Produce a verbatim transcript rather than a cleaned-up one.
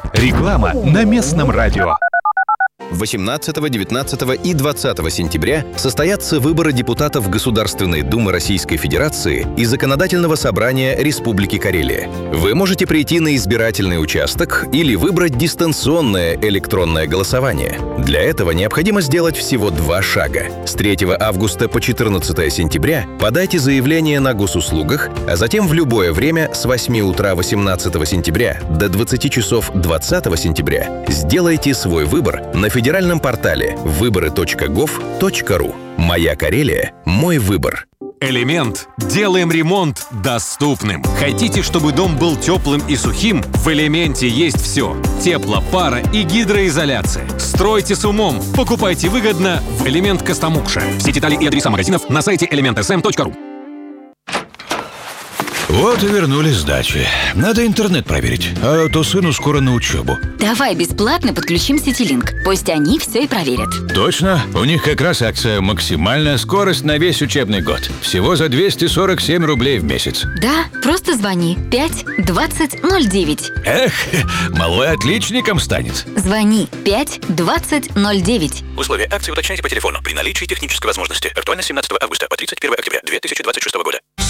Реклама на местном радио. восемнадцатого, девятнадцатого и двадцатого сентября состоятся выборы депутатов Государственной Думы Российской Федерации и Законодательного собрания Республики Карелия. Вы можете прийти на избирательный участок или выбрать дистанционное электронное голосование. Для этого необходимо сделать всего два шага. С третьего августа по четырнадцатое сентября подайте заявление на госуслугах, а затем в любое время с восьми утра восемнадцатого сентября до двадцати часов двадцатого сентября сделайте свой выбор на федеральном портале выборы точка гов точка ру. Моя Карелия – мой выбор. Элемент. Делаем ремонт доступным. Хотите, чтобы дом был теплым и сухим? В Элементе есть все. Тепло, пара и гидроизоляция. Стройте с умом. Покупайте выгодно в Элемент Костомукша. Все детали и адреса магазинов на сайте элемент эс эм точка ру. Вот и вернулись с дачи. Надо интернет проверить, а то сыну скоро на учебу. Давай бесплатно подключим Ситилинк. Пусть они все и проверят. Точно? У них как раз акция «Максимальная скорость на весь учебный год». Всего за двести сорок семь рублей в месяц. Да, просто звони. пять двадцать ноль девять. Эх, малой отличником станет. Звони пять двадцать ноль девять. Условия акции уточняйте по телефону при наличии технической возможности. Актуально с семнадцатого августа по тридцать первое октября две тысячи двадцать шестого года.